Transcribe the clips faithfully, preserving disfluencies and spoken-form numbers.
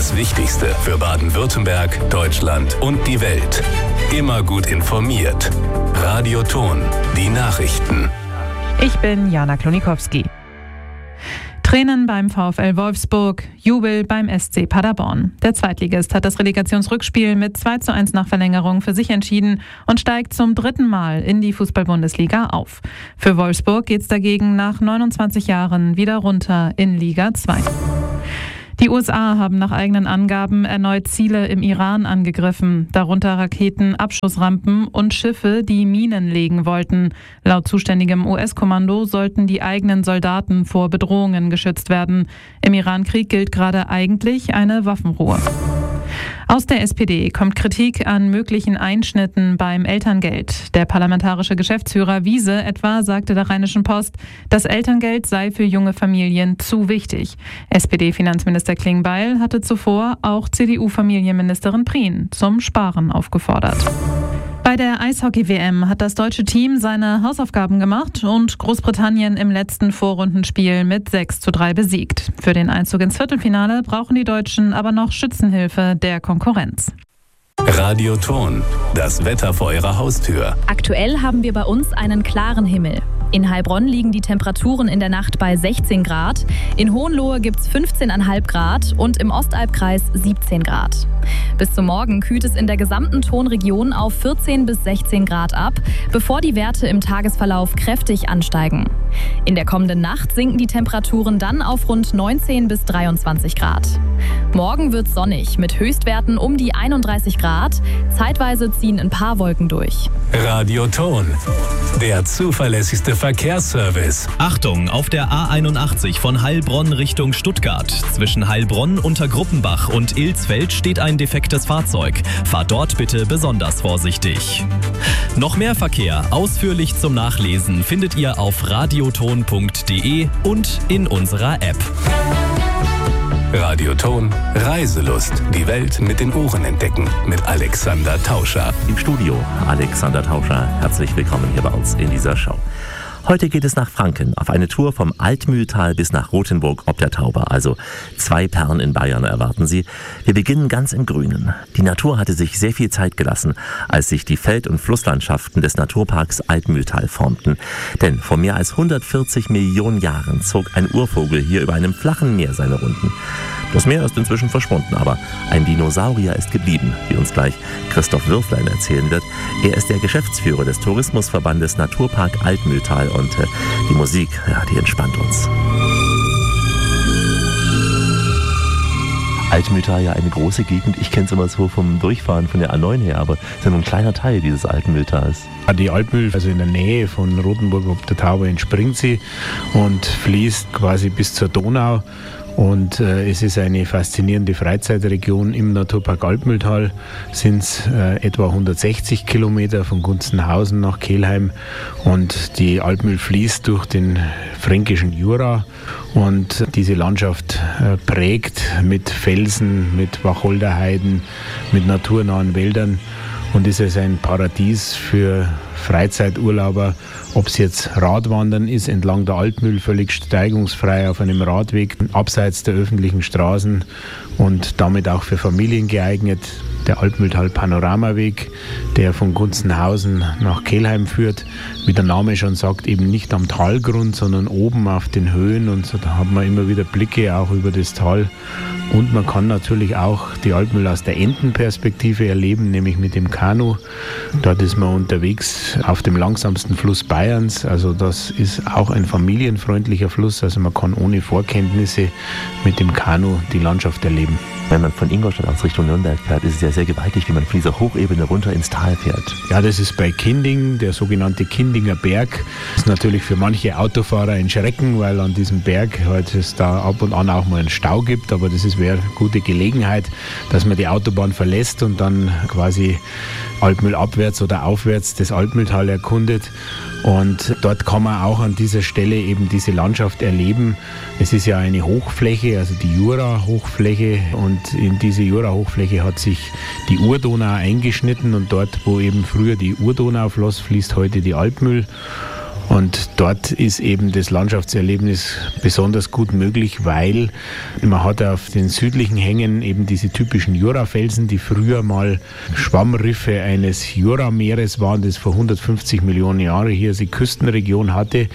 Das Wichtigste für Baden-Württemberg, Deutschland und die Welt. Immer gut informiert. Radio Thon, die Nachrichten. Ich bin Jana Klonikowski. Tränen beim VfL Wolfsburg, Jubel beim S C Paderborn. Der Zweitligist hat das Relegationsrückspiel mit zwei zu eins nach Verlängerung für sich entschieden und steigt zum dritten Mal in die Fußball-Bundesliga auf. Für Wolfsburg geht's dagegen nach neunundzwanzig Jahren wieder runter in Liga zwei. Die U S A haben nach eigenen Angaben erneut Ziele im Iran angegriffen, darunter Raketen, Abschussrampen und Schiffe, die Minen legen wollten. Laut zuständigem U S-Kommando sollten die eigenen Soldaten vor Bedrohungen geschützt werden. Im Iran-Krieg gilt gerade eigentlich eine Waffenruhe. Aus der S P D kommt Kritik an möglichen Einschnitten beim Elterngeld. Der parlamentarische Geschäftsführer Wiese etwa sagte der Rheinischen Post, das Elterngeld sei für junge Familien zu wichtig. S P D-Finanzminister Klingbeil hatte zuvor auch C D U-Familienministerin Prien zum Sparen aufgefordert. Bei der Eishockey-W M hat das deutsche Team seine Hausaufgaben gemacht und Großbritannien im letzten Vorrundenspiel mit sechs zu drei besiegt. Für den Einzug ins Viertelfinale brauchen die Deutschen aber noch Schützenhilfe der Konkurrenz. Radio Thon, das Wetter vor Ihrer Haustür. Aktuell haben wir bei uns einen klaren Himmel. In Heilbronn liegen die Temperaturen in der Nacht bei sechzehn Grad, in Hohenlohe gibt es fünfzehn Komma fünf Grad und im Ostalbkreis siebzehn Grad. Bis zum Morgen kühlt es in der gesamten Thonregion auf vierzehn bis sechzehn Grad ab, bevor die Werte im Tagesverlauf kräftig ansteigen. In der kommenden Nacht sinken die Temperaturen dann auf rund neunzehn bis dreiundzwanzig Grad. Morgen wird es sonnig mit Höchstwerten um die einunddreißig Grad. Zeitweise ziehen ein paar Wolken durch. Radio Thon, der zuverlässigste Verkehrsservice. Achtung, auf der A einundachtzig von Heilbronn Richtung Stuttgart. Zwischen Heilbronn, Untergruppenbach und Ilsfeld steht ein defektes Fahrzeug. Fahrt dort bitte besonders vorsichtig. Noch mehr Verkehr ausführlich zum Nachlesen findet ihr auf radioton punkt de und in unserer App. Radio Thon, Reiselust. Die Welt mit den Ohren entdecken. Mit Alexander Tauscher. Im Studio Alexander Tauscher. Herzlich willkommen hier bei uns in dieser Show. Heute geht es nach Franken auf eine Tour vom Altmühltal bis nach Rothenburg ob der Tauber. Also zwei Perlen in Bayern erwarten Sie. Wir beginnen ganz im Grünen. Die Natur hatte sich sehr viel Zeit gelassen, als sich die Feld- und Flusslandschaften des Naturparks Altmühltal formten. Denn vor mehr als hundertvierzig Millionen Jahren zog ein Urvogel hier über einem flachen Meer seine Runden. Das Meer ist inzwischen verschwunden, aber ein Dinosaurier ist geblieben, wie uns gleich Christoph Würflein erzählen wird. Er ist der Geschäftsführer des Tourismusverbandes Naturpark Altmühltal und äh, die Musik, ja, die entspannt uns. Altmühltal ja eine große Gegend. Ich kenne es immer so vom Durchfahren von der A neun her, aber es ist ja nur ein kleiner Teil dieses Altmühltals. Die Altmühl, also in der Nähe von Rothenburg ob der Tauber, entspringt sie und fließt quasi bis zur Donau. Und äh, es ist eine faszinierende Freizeitregion. Im Naturpark Altmühltal sind es äh, etwa hundertsechzig Kilometer von Gunzenhausen nach Kelheim. Und die Altmühl fließt durch den fränkischen Jura. Und diese Landschaft äh, prägt mit Felsen, mit Wacholderheiden, mit naturnahen Wäldern. Und ist es ein Paradies für Freizeiturlauber, ob es jetzt Radwandern ist, entlang der Altmühl, völlig steigungsfrei auf einem Radweg, abseits der öffentlichen Straßen und damit auch für Familien geeignet. Der Altmühltal Panoramaweg, der von Gunzenhausen nach Kelheim führt, wie der Name schon sagt, eben nicht am Talgrund, sondern oben auf den Höhen, und so, da hat man immer wieder Blicke auch über das Tal. Und man kann natürlich auch die Altmühl aus der Entenperspektive erleben, nämlich mit dem Kanu. Dort ist man unterwegs auf dem langsamsten Fluss Bayerns. Also das ist auch ein familienfreundlicher Fluss. Also man kann ohne Vorkenntnisse mit dem Kanu die Landschaft erleben. Wenn man von Ingolstadt aus Richtung Nürnberg fährt, ist es ja sehr gewaltig, wie man von dieser Hochebene runter ins Tal fährt. Ja, das ist bei Kinding, der sogenannte Kindinger Berg. Das ist natürlich für manche Autofahrer ein Schrecken, weil an diesem Berg halt es da ab und an auch mal einen Stau gibt. Aber das ist wäre eine gute Gelegenheit, dass man die Autobahn verlässt und dann quasi Altmühl abwärts oder aufwärts das Altmühltal erkundet. Und dort kann man auch an dieser Stelle eben diese Landschaft erleben. Es ist ja eine Hochfläche, also die Jura-Hochfläche, und in diese Jura-Hochfläche hat sich die Urdonau eingeschnitten, und dort, wo eben früher die Urdonau floss, fließt heute die Altmühl. Und dort ist eben das Landschaftserlebnis besonders gut möglich, weil man hat auf den südlichen Hängen eben diese typischen Jurafelsen, die früher mal Schwammriffe eines Jurameeres waren, das vor hundertfünfzig Millionen Jahren hier die Küstenregion hatte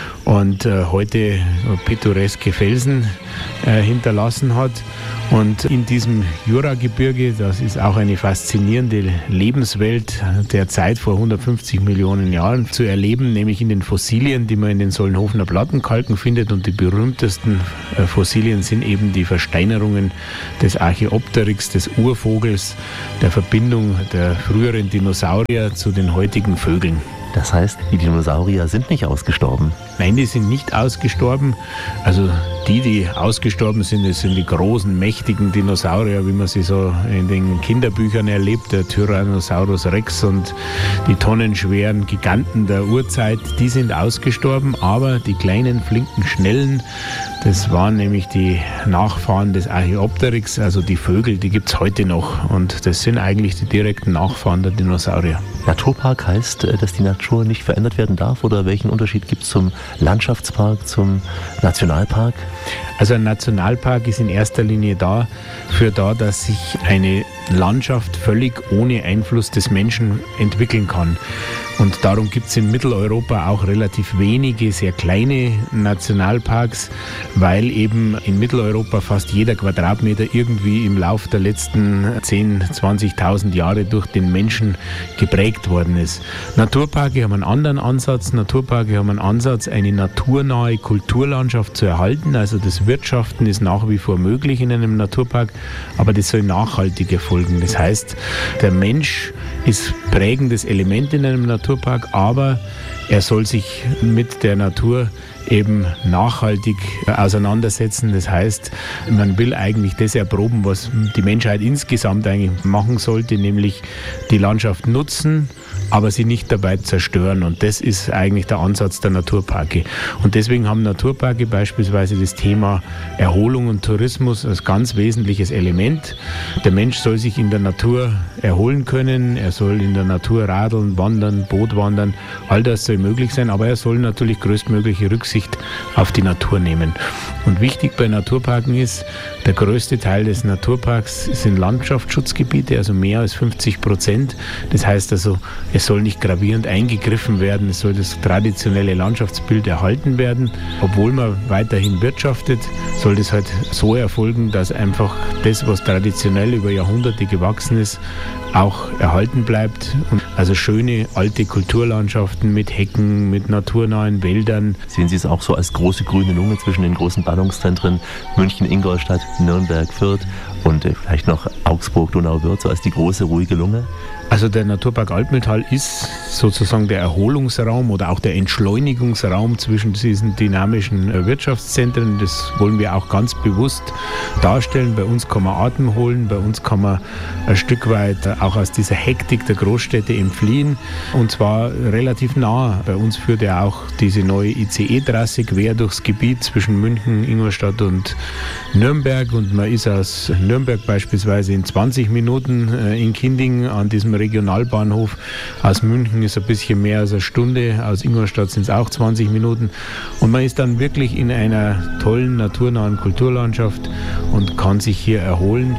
und äh, heute pittoreske Felsen äh, hinterlassen hat. Und in diesem Juragebirge, das ist auch eine faszinierende Lebenswelt der Zeit vor hundertfünfzig Millionen Jahren zu erleben, nämlich in den Fossilien, die man in den Solnhofener Plattenkalken findet. Und die berühmtesten Fossilien sind eben die Versteinerungen des Archaeopteryx, des Urvogels, der Verbindung der früheren Dinosaurier zu den heutigen Vögeln. Das heißt, die Dinosaurier sind nicht ausgestorben? Nein, die sind nicht ausgestorben. Also die, die ausgestorben sind, das sind die großen, mächtigen Dinosaurier, wie man sie so in den Kinderbüchern erlebt, der Tyrannosaurus Rex und die tonnenschweren Giganten der Urzeit, die sind ausgestorben, aber die kleinen, flinken, schnellen, das waren nämlich die Nachfahren des Archaeopteryx, also die Vögel, die gibt es heute noch und das sind eigentlich die direkten Nachfahren der Dinosaurier. Naturpark heißt, dass die Natur nicht verändert werden darf, oder welchen Unterschied gibt es zum Landschaftspark, zum Nationalpark? Also ein Nationalpark ist in erster Linie dafür da, dass sich eine Landschaft völlig ohne Einfluss des Menschen entwickeln kann. Und darum gibt es in Mitteleuropa auch relativ wenige, sehr kleine Nationalparks, weil eben in Mitteleuropa fast jeder Quadratmeter irgendwie im Lauf der letzten zehntausend, zwanzigtausend Jahre durch den Menschen geprägt worden ist. Naturparke haben einen anderen Ansatz. Naturparke haben einen Ansatz, eine naturnahe Kulturlandschaft zu erhalten. Also das Wirtschaften ist nach wie vor möglich in einem Naturpark, aber das soll nachhaltig erfolgen. Das heißt, der Mensch ist prägendes Element in einem Naturpark, aber er soll sich mit der Natur eben nachhaltig auseinandersetzen. Das heißt, man will eigentlich das erproben, was die Menschheit insgesamt eigentlich machen sollte, nämlich die Landschaft nutzen, aber sie nicht dabei zerstören. Und das ist eigentlich der Ansatz der Naturparke. Und deswegen haben Naturparke beispielsweise das Thema Erholung und Tourismus als ganz wesentliches Element. Der Mensch soll sich in der Natur erholen können, er soll in der Natur radeln, wandern, Boot wandern, all das soll möglich sein, aber er soll natürlich größtmögliche Rücksicht auf die Natur nehmen. Und wichtig bei Naturparken ist, der größte Teil des Naturparks sind Landschaftsschutzgebiete, also mehr als fünfzig Prozent. Das heißt also, es soll nicht gravierend eingegriffen werden, es soll das traditionelle Landschaftsbild erhalten werden. Obwohl man weiterhin wirtschaftet, soll das halt so erfolgen, dass einfach das, was traditionell über Jahrhunderte gewachsen ist, auch erhalten bleibt. Also schöne alte Kulturlandschaften mit Hecken, mit naturnahen Wäldern. Sehen Sie es auch so als große grüne Lunge zwischen den großen Ballungszentren München, Ingolstadt, Nürnberg, Fürth und vielleicht noch Augsburg, Donauwörth, so als die große ruhige Lunge? Also der Naturpark Altmühltal ist sozusagen der Erholungsraum oder auch der Entschleunigungsraum zwischen diesen dynamischen Wirtschaftszentren. Das wollen wir auch ganz bewusst darstellen. Bei uns kann man Atem holen, bei uns kann man ein Stück weit auch aus dieser Hektik der Großstädte entfliehen, und zwar relativ nah. Bei uns führt ja auch diese neue I C E-Trasse quer durchs Gebiet zwischen München, Ingolstadt und Nürnberg, und man ist aus Nürnberg beispielsweise in zwanzig Minuten in Kinding an diesem Regionalbahnhof. Aus München ist ein bisschen mehr als eine Stunde, aus Ingolstadt sind es auch zwanzig Minuten, und man ist dann wirklich in einer tollen, naturnahen Kulturlandschaft und kann sich hier erholen.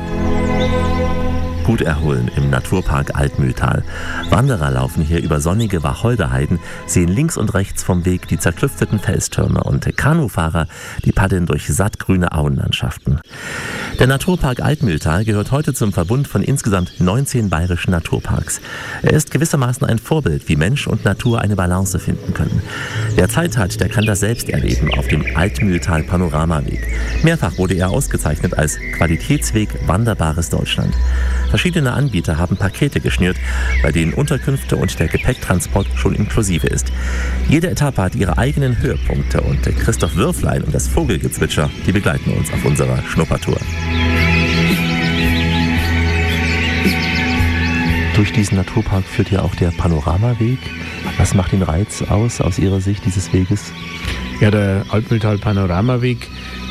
Gut erholen im Naturpark Altmühltal. Wanderer laufen hier über sonnige Wacholderheiden, sehen links und rechts vom Weg die zerklüfteten Felstürme, und Kanufahrer, die paddeln durch sattgrüne Auenlandschaften. Der Naturpark Altmühltal gehört heute zum Verbund von insgesamt neunzehn bayerischen Naturparks. Er ist gewissermaßen ein Vorbild, wie Mensch und Natur eine Balance finden können. Wer Zeit hat, der kann das selbst erleben auf dem Altmühltal Panoramaweg. Mehrfach wurde er ausgezeichnet als Qualitätsweg Wanderbares Deutschland. Verschiedene Anbieter haben Pakete geschnürt, bei denen Unterkünfte und der Gepäcktransport schon inklusive ist. Jede Etappe hat ihre eigenen Höhepunkte, und Christoph Würflein und das Vogelgezwitscher, die begleiten uns auf unserer Schnuppertour. Durch diesen Naturpark führt ja auch der Panoramaweg. Was macht den Reiz aus, aus Ihrer Sicht, dieses Weges? Ja, der Altmühltal Panoramaweg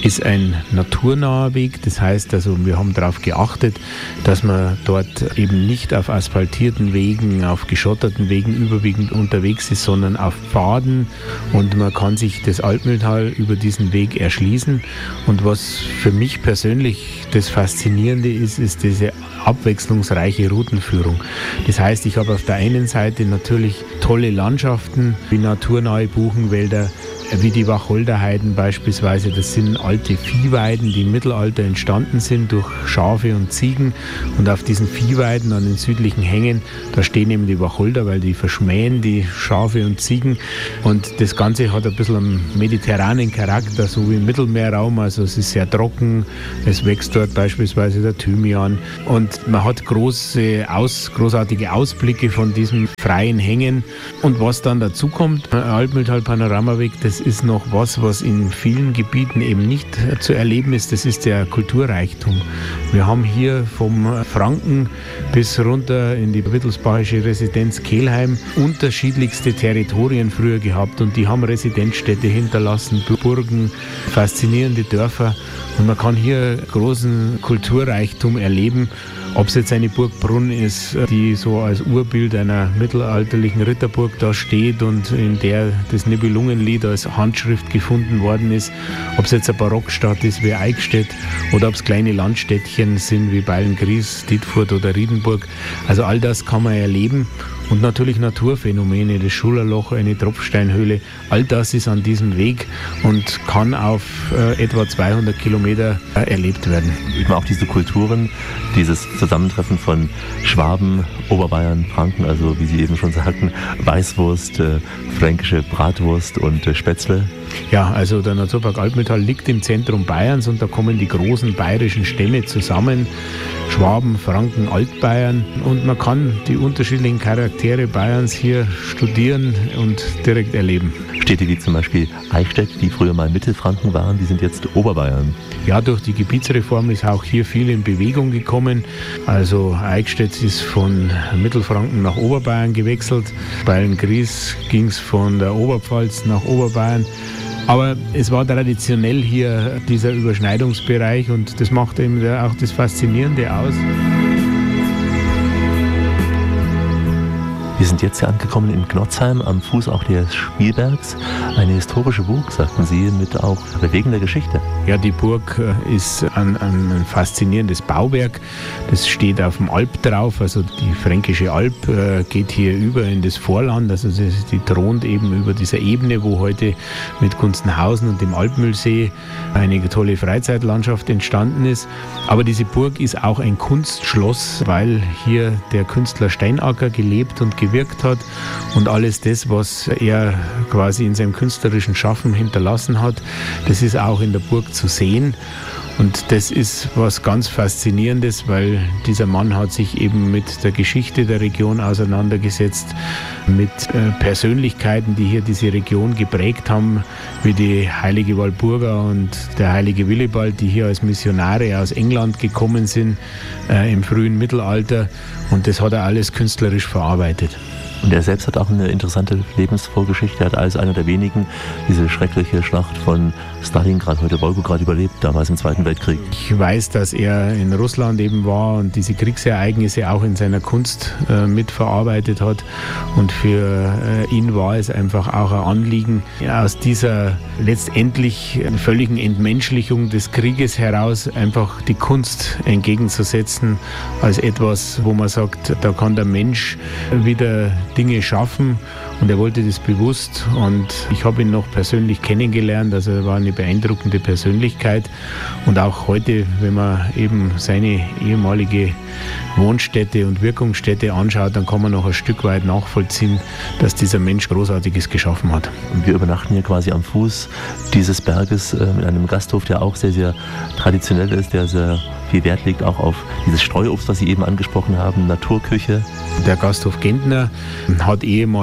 ist ein naturnaher Weg. Das heißt also, wir haben darauf geachtet, dass man dort eben nicht auf asphaltierten Wegen, auf geschotterten Wegen überwiegend unterwegs ist, sondern auf Pfaden, und man kann sich das Altmühltal über diesen Weg erschließen. Und was für mich persönlich das Faszinierende ist, ist diese abwechslungsreiche Routenführung. Das heißt, ich habe auf der einen Seite natürlich tolle Landschaften wie naturnahe Buchenwälder, wie die Wacholderheiden beispielsweise. Das sind alte Viehweiden, die im Mittelalter entstanden sind durch Schafe und Ziegen. Und auf diesen Viehweiden an den südlichen Hängen, da stehen eben die Wacholder, weil die verschmähen die Schafe und Ziegen. Und das Ganze hat ein bisschen einen mediterranen Charakter, so wie im Mittelmeerraum. Also es ist sehr trocken, es wächst dort beispielsweise der Thymian. Und man hat große, aus, großartige Ausblicke von diesen freien Hängen. Und was dann dazu kommt, Altmühltal-Panoramaweg, das ist noch was, was in vielen Gebieten eben nicht zu erleben ist. Das ist der Kulturreichtum. Wir haben hier vom Franken bis runter in die wittelsbachische Residenz Kelheim unterschiedlichste Territorien früher gehabt, und die haben Residenzstädte hinterlassen, Burgen, faszinierende Dörfer, und man kann hier großen Kulturreichtum erleben. Ob es jetzt eine Burg Brunn ist, die so als Urbild einer mittelalterlichen Ritterburg da steht und in der das Nibelungenlied als Handschrift gefunden worden ist, ob es jetzt eine Barockstadt ist wie Eichstätt oder ob es kleine Landstädtchen sind wie Beilngries, Dietfurt oder Riedenburg. Also all das kann man erleben. Und natürlich Naturphänomene, das Schullerloch, eine Tropfsteinhöhle, all das ist an diesem Weg und kann auf äh, etwa zweihundert Kilometer äh, erlebt werden. Eben auch diese Kulturen, dieses Zusammentreffen von Schwaben, Oberbayern, Franken, also wie Sie eben schon sagten, Weißwurst, äh, fränkische Bratwurst und äh, Spätzle. Ja, also der Naturpark Altmühltal liegt im Zentrum Bayerns, und da kommen die großen bayerischen Stämme zusammen, Schwaben, Franken, Altbayern, und man kann die unterschiedlichen Charaktere Bayerns hier studieren und direkt erleben. Städte wie zum Beispiel Eichstätt, die früher mal Mittelfranken waren, die sind jetzt Oberbayern. Ja, durch die Gebietsreform ist auch hier viel in Bewegung gekommen. Also Eichstätt ist von Mittelfranken nach Oberbayern gewechselt. Beilngries ging es von der Oberpfalz nach Oberbayern. Aber es war traditionell hier dieser Überschneidungsbereich, und das macht eben auch das Faszinierende aus. Wir sind jetzt hier angekommen in Gnotzheim, am Fuß auch des Spielbergs. Eine historische Burg, sagten Sie, mit auch bewegender Geschichte. Ja, die Burg ist ein, ein faszinierendes Bauwerk. Das steht auf dem Alp drauf. Also die Fränkische Alp äh, geht hier über in das Vorland. Also das, die thront eben über dieser Ebene, wo heute mit Gunzenhausen und dem Altmühlsee eine tolle Freizeitlandschaft entstanden ist. Aber diese Burg ist auch ein Kunstschloss, weil hier der Künstler Steinacker gelebt und gewirkt hat, und alles das, was er quasi in seinem künstlerischen Schaffen hinterlassen hat, das ist auch in der Burg zu sehen. Und das ist was ganz Faszinierendes, weil dieser Mann hat sich eben mit der Geschichte der Region auseinandergesetzt, mit äh, Persönlichkeiten, die hier diese Region geprägt haben, wie die heilige Walburga und der heilige Willibald, die hier als Missionare aus England gekommen sind äh, im frühen Mittelalter. Und das hat er alles künstlerisch verarbeitet. Und er selbst hat auch eine interessante Lebensvorgeschichte. Er hat als einer der wenigen diese schreckliche Schlacht von Stalingrad, heute Wolgograd, überlebt, damals im Zweiten Weltkrieg. Ich weiß, dass er in Russland eben war und diese Kriegsereignisse auch in seiner Kunst äh, mitverarbeitet hat. Und für äh, ihn war es einfach auch ein Anliegen, aus dieser letztendlich völligen Entmenschlichung des Krieges heraus einfach die Kunst entgegenzusetzen als etwas, wo man sagt, da kann der Mensch wieder Dinge schaffen, und er wollte das bewusst, und ich habe ihn noch persönlich kennengelernt, also er war eine beeindruckende Persönlichkeit, und auch heute, wenn man eben seine ehemalige Wohnstätte und Wirkungsstätte anschaut, dann kann man noch ein Stück weit nachvollziehen, dass dieser Mensch Großartiges geschaffen hat. Und wir übernachten hier quasi am Fuß dieses Berges äh, in einem Gasthof, der auch sehr, sehr traditionell ist, der sehr viel Wert legt auch auf dieses Streuobst, was Sie eben angesprochen haben, Naturküche. Der Gasthof Gentner hat ehemalig eben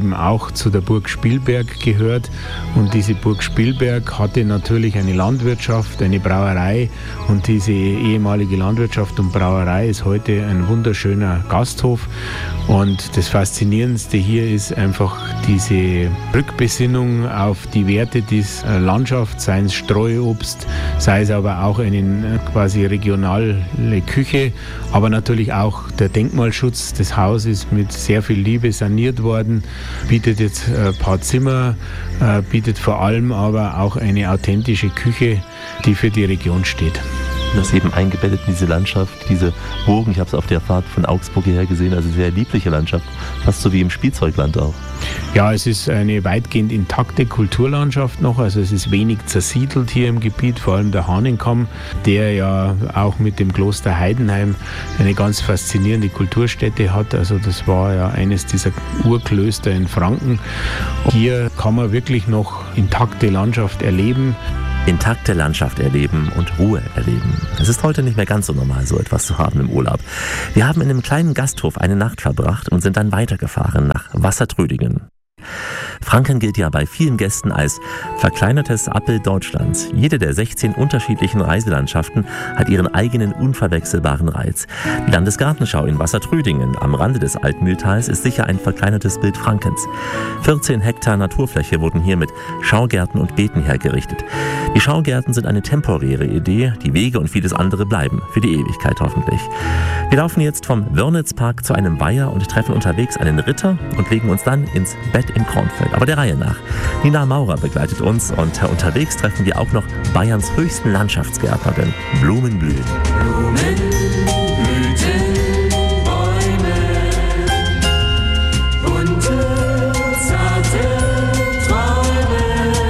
eben auch zu der Burg Spielberg gehört. Und diese Burg Spielberg hatte natürlich eine Landwirtschaft, eine Brauerei, und diese ehemalige Landwirtschaft und Brauerei ist heute ein wunderschöner Gasthof. Und das Faszinierendste hier ist einfach diese Rückbesinnung auf die Werte dieser Landschaft, sei es Streuobst, sei es aber auch eine quasi regionale Küche, aber natürlich auch der Denkmalschutz. Das Haus ist mit sehr viel Liebe saniert worden, bietet jetzt ein paar Zimmer, bietet vor allem aber auch eine authentische Küche, die für die Region steht. Das eben eingebettet in diese Landschaft, diese Burgen. Ich habe es auf der Fahrt von Augsburg hierher gesehen, also sehr liebliche Landschaft, fast so wie im Spielzeugland auch. Ja, es ist eine weitgehend intakte Kulturlandschaft noch, also es ist wenig zersiedelt hier im Gebiet, vor allem der Hahnenkamm, der ja auch mit dem Kloster Heidenheim eine ganz faszinierende Kulturstätte hat, also das war ja eines dieser Urklöster in Franken. Hier kann man wirklich noch intakte Landschaft erleben. Intakte Landschaft erleben und Ruhe erleben. Es ist heute nicht mehr ganz so normal, so etwas zu haben im Urlaub. Wir haben in einem kleinen Gasthof eine Nacht verbracht und sind dann weitergefahren nach Wassertrödingen. Franken gilt ja bei vielen Gästen als verkleinertes Abbild Deutschlands. Jede der sechzehn unterschiedlichen Reiselandschaften hat ihren eigenen unverwechselbaren Reiz. Die Landesgartenschau in Wassertrödingen am Rande des Altmühltals ist sicher ein verkleinertes Bild Frankens. vierzehn Hektar Naturfläche wurden hier mit Schaugärten und Beeten hergerichtet. Die Schaugärten sind eine temporäre Idee, die Wege und vieles andere bleiben, für die Ewigkeit hoffentlich. Wir laufen jetzt vom Wörnitzpark zu einem Weiher und treffen unterwegs einen Ritter und legen uns dann ins Bett im Kornfeld. Aber der Reihe nach. Nina Maurer begleitet uns und unterwegs treffen wir auch noch Bayerns höchsten Landschaftsgärtner, denn Blumen blühen. Blumen blühten, Bäume, bunte, zarte Träume.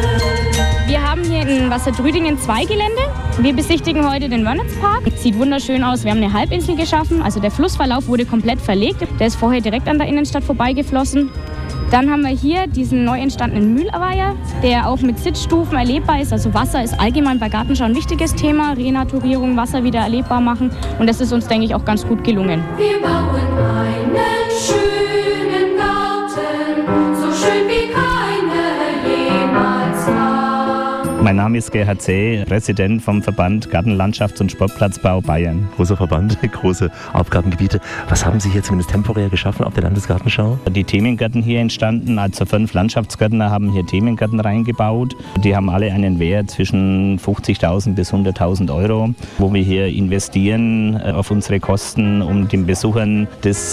Wir haben hier in Wassertrödingen zwei Gelände. Wir besichtigen heute den Wörnitzpark. Sieht wunderschön aus. Wir haben eine Halbinsel geschaffen. Also der Flussverlauf wurde komplett verlegt. Der ist vorher direkt an der Innenstadt vorbeigeflossen. Dann haben wir hier diesen neu entstandenen Mühlweiher, der auch mit Sitzstufen erlebbar ist. Also Wasser ist allgemein bei Gartenschau ein wichtiges Thema. Renaturierung, Wasser wieder erlebbar machen. Und das ist uns, denke ich, auch ganz gut gelungen. Wir bauen einen schönen Garten, so schön wie keiner jemals war. Mein Name ist Gerhard Zäh, Präsident vom Verband Gartenlandschafts- und Sportplatzbau Bayern. Großer Verband, große Aufgabengebiete. Was haben Sie hier zumindest temporär geschaffen auf der Landesgartenschau? Die Themengärten hier entstanden, also fünf Landschaftsgärtner haben hier Themengärten reingebaut. Die haben alle einen Wert zwischen fünfzigtausend bis hunderttausend Euro, wo wir hier investieren auf unsere Kosten, um den Besuchern das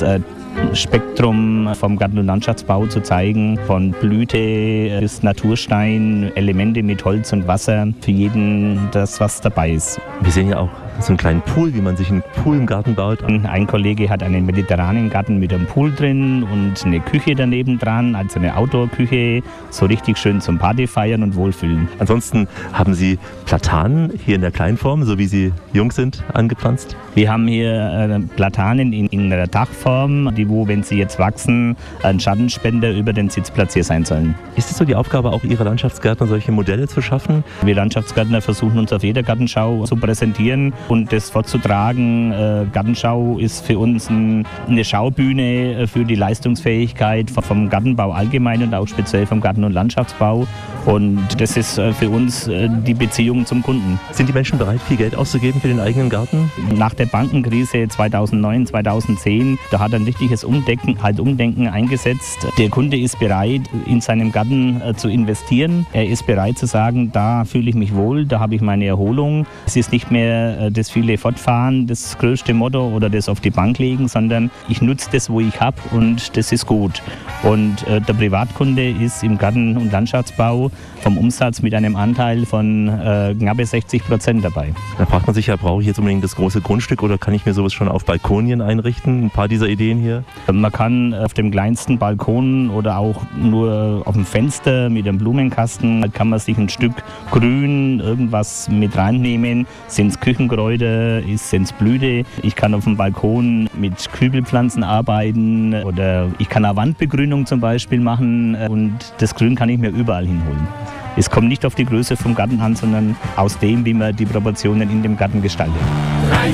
Spektrum vom Garten- und Landschaftsbau zu zeigen, von Blüte bis Naturstein, Elemente mit Holz und Wasser, für jeden das, was dabei ist. Wir sehen ja auch so einen kleinen Pool, wie man sich einen Pool im Garten baut. Ein Kollege hat einen mediterranen Garten mit einem Pool drin und eine Küche daneben dran, also eine Outdoor-Küche, so richtig schön zum Partyfeiern und Wohlfühlen. Ansonsten haben Sie Platanen hier in der Kleinform, so wie sie jung sind, angepflanzt? Wir haben hier äh, Platanen in, in der Dachform, die wo, wenn sie jetzt wachsen, ein Schattenspender über den Sitzplatz hier sein sollen. Ist es so die Aufgabe auch Ihrer Landschaftsgärtner, solche Modelle zu schaffen? Wir Landschaftsgärtner versuchen uns auf jeder Gartenschau zu präsentieren und das vorzutragen. Äh, Gartenschau ist für uns ein, eine Schaubühne für die Leistungsfähigkeit vom Gartenbau allgemein und auch speziell vom Garten- und Landschaftsbau. Und das ist äh, für uns äh, die Beziehung zum Kunden. Sind die Menschen bereit, viel Geld auszugeben für den eigenen Garten? Nach der Bankenkrise zweitausendneun, zweitausendzehn, da hat ein richtiges Umdenken, halt Umdenken eingesetzt. Der Kunde ist bereit, in seinem Garten äh, zu investieren. Er ist bereit zu sagen, da fühle ich mich wohl, da habe ich meine Erholung. Es ist nicht mehr äh, das viele Fortfahren, das größte Motto oder das auf die Bank legen, sondern ich nutze das, wo ich habe und das ist gut. Und äh, der Privatkunde ist im Garten- und Landschaftsbau vom Umsatz mit einem Anteil von äh, knappe sechzig Prozent dabei. Da fragt man sich ja, brauche ich jetzt unbedingt das große Grundstück oder kann ich mir sowas schon auf Balkonien einrichten? Ein paar dieser Ideen hier? Man kann auf dem kleinsten Balkon oder auch nur auf dem Fenster mit einem Blumenkasten, kann man sich ein Stück Grün, irgendwas mit reinnehmen. Sind es Küchenkräuter, sind es Blüte? Ich kann auf dem Balkon mit Kübelpflanzen arbeiten oder ich kann eine Wandbegrünung zum Beispiel machen und das Grün kann ich mir überall hinholen. Es kommt nicht auf die Größe vom Garten an, sondern aus dem, wie man die Proportionen in dem Garten gestaltet. Drei